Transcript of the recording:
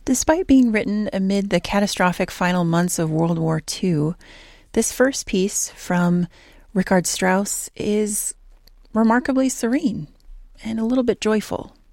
Despite being written amid the catastrophic final months of World War II, this first piece from Richard Strauss is remarkably serene and a little bit joyful.